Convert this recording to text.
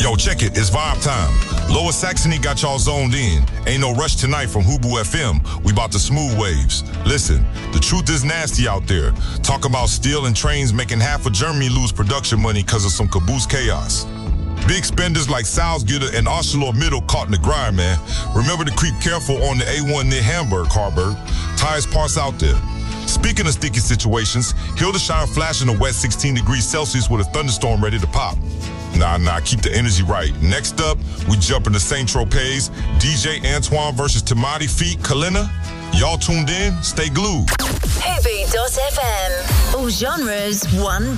Yo, check it. It's vibe time. Lower Saxony got y'all zoned in. Ain't no rush tonight from Hubu FM. We about to smooth waves. Listen, the truth is nasty out there. Talk about steel and trains making half of Germany lose production money because of some caboose chaos. Big spenders like Salzgitter and ArcelorMittal caught in the grind, man. Remember to creep careful on the A1 near Hamburg, Harburg. Tires parts out there. Speaking of sticky situations, Hildesheim flashing a wet 16 degrees Celsius with a thunderstorm ready to pop. Nah, keep the energy right. Next up, we jump into St. Tropez, DJ Antoine versus Tamati Feet Kalina. Y'all tuned in? Stay glued. Hubu.fm. All genres, one